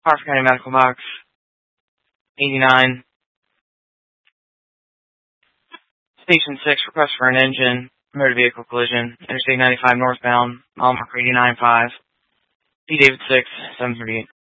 Harford County Medical Box 89. Station 6, request for an engine, motor vehicle collision, Interstate 95 northbound, mile marker 89.5. P. David 6, 738.